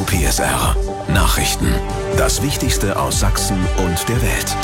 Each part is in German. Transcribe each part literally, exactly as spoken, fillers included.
P S R Nachrichten. Das Wichtigste aus Sachsen und der Welt.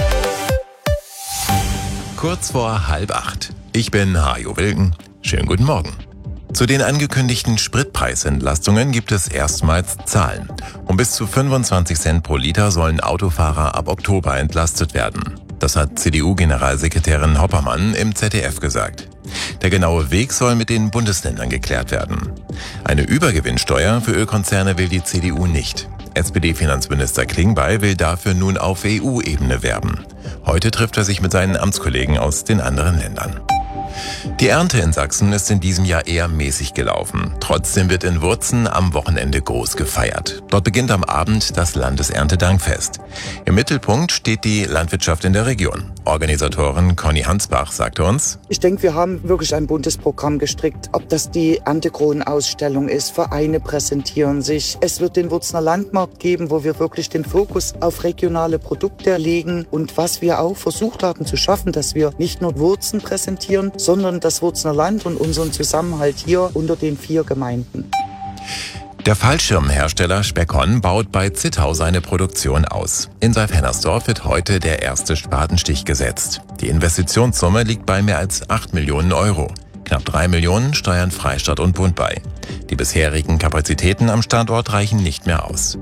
Kurz vor halb acht. Ich bin Hajo Wilken. Schönen guten Morgen. Zu den angekündigten Spritpreisentlastungen gibt es erstmals Zahlen. Um bis zu fünfundzwanzig Cent pro Liter sollen Autofahrer ab Oktober entlastet werden. Das hat C D U-Generalsekretärin Hoppermann im Z D F gesagt. Der genaue Weg soll mit den Bundesländern geklärt werden. Eine Übergewinnsteuer für Ölkonzerne will die C D U nicht. S P D-Finanzminister Klingbeil will dafür nun auf E U-Ebene werben. Heute trifft er sich mit seinen Amtskollegen aus den anderen Ländern. Die Ernte in Sachsen ist in diesem Jahr eher mäßig gelaufen. Trotzdem wird in Wurzen am Wochenende groß gefeiert. Dort beginnt am Abend das Landeserntedankfest. Im Mittelpunkt steht die Landwirtschaft in der Region. Organisatorin Conny Hansbach sagte uns: Ich denke, wir haben wirklich ein buntes Programm gestrickt. Ob das die Erntekronenausstellung ist, Vereine präsentieren sich. Es wird den Wurzener Landmarkt geben, wo wir wirklich den Fokus auf regionale Produkte legen. Und was wir auch versucht haben zu schaffen, dass wir nicht nur Wurzen präsentieren, sondern das Wurzener Land und unseren Zusammenhalt hier unter den vier Gemeinden. Der Fallschirmhersteller Speckon baut bei Zittau seine Produktion aus. In Seif-Hennersdorf wird heute der erste Spatenstich gesetzt. Die Investitionssumme liegt bei mehr als acht Millionen Euro. Knapp drei Millionen steuern Freistaat und Bund bei. Die bisherigen Kapazitäten am Standort reichen nicht mehr aus.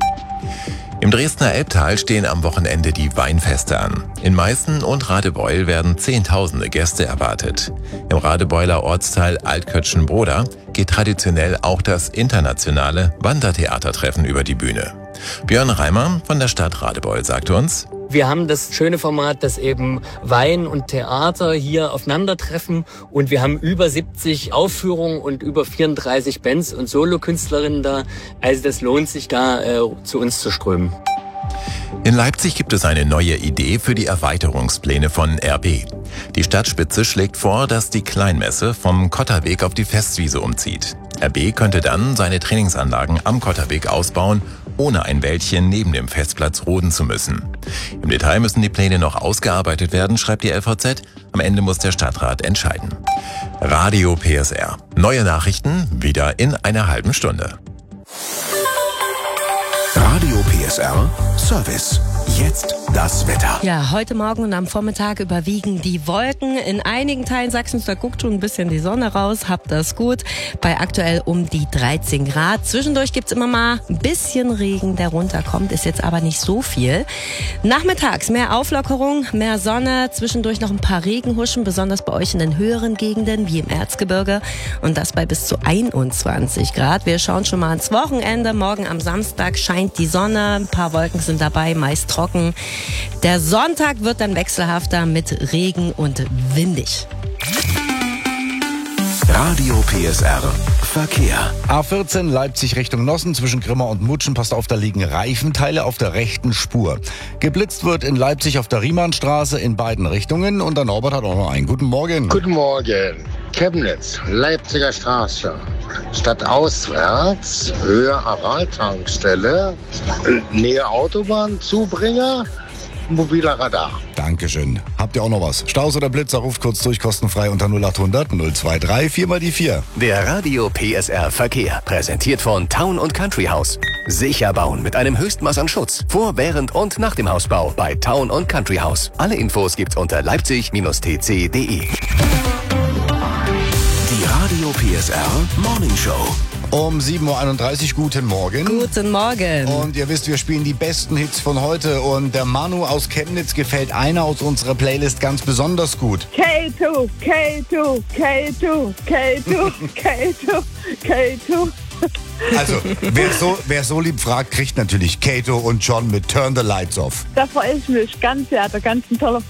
Im Dresdner Elbtal stehen am Wochenende die Weinfeste an. In Meißen und Radebeul werden Zehntausende Gäste erwartet. Im Radebeuler Ortsteil Altkötschen-Broda geht traditionell auch das internationale Wandertheatertreffen über die Bühne. Björn Reimer von der Stadt Radebeul sagte uns: Wir haben das schöne Format, dass eben Wein und Theater hier aufeinandertreffen, und wir haben über siebzig Aufführungen und über vierunddreißig Bands und Solokünstlerinnen da. Also das lohnt sich da äh, zu uns zu strömen. In Leipzig gibt es eine neue Idee für die Erweiterungspläne von R B. Die Stadtspitze schlägt vor, dass die Kleinmesse vom Kotterweg auf die Festwiese umzieht. R B könnte dann seine Trainingsanlagen am Kotterweg ausbauen, ohne ein Wäldchen neben dem Festplatz roden zu müssen. Im Detail müssen die Pläne noch ausgearbeitet werden, schreibt die L V Z. Am Ende muss der Stadtrat entscheiden. Radio P S R. Neue Nachrichten wieder in einer halben Stunde. Radio P S R Service. Jetzt das Wetter. Ja, heute Morgen und am Vormittag überwiegen die Wolken. In einigen Teilen Sachsens, da guckt schon ein bisschen die Sonne raus. Habt das gut. Bei aktuell um die dreizehn Grad. Zwischendurch gibt's immer mal ein bisschen Regen, der runterkommt. Ist jetzt aber nicht so viel. Nachmittags mehr Auflockerung, mehr Sonne. Zwischendurch noch ein paar Regenhuschen, besonders bei euch in den höheren Gegenden, wie im Erzgebirge. Und das bei bis zu einundzwanzig Grad. Wir schauen schon mal ans Wochenende. Morgen am Samstag scheint die Sonne. Ein paar Wolken sind dabei, meist trocken. Der Sonntag wird dann wechselhafter mit Regen und windig. Radio P S R Verkehr. A vierzehn Leipzig Richtung Nossen zwischen Grimma und Mutschen. Passt auf, da liegen Reifenteile auf der rechten Spur. Geblitzt wird in Leipzig auf der Riemannstraße in beiden Richtungen. Und der Norbert hat auch noch einen. Guten Morgen. Guten Morgen. Chemnitz, Leipziger Straße. Stadtauswärts, Höhe Aral-Tankstelle, Nähe Autobahn, Zubringer, mobiler Radar. Dankeschön. Habt ihr auch noch was? Staus oder Blitzer, ruft kurz durch, kostenfrei unter null achthundert null dreiundzwanzig vier mal die vier. Der Radio P S R Verkehr, präsentiert von Town und Country House. Sicher bauen mit einem Höchstmaß an Schutz. Vor, während und nach dem Hausbau bei Town und Country House. Alle Infos gibt's unter leipzig Bindestrich t c punkt d e. Die Radio P S R Morning Show. Um sieben Uhr einunddreißig, guten Morgen. Guten Morgen. Und ihr wisst, wir spielen die besten Hits von heute. Und der Manu aus Chemnitz gefällt einer aus unserer Playlist ganz besonders gut. K zwei, K zwei, K zwei, K zwei, K zwei, K zwei. Also, wer so, wer so lieb fragt, kriegt natürlich Kato und John mit Turn the Lights Off. Da freue ich mich ganz sehr, der ganz tolle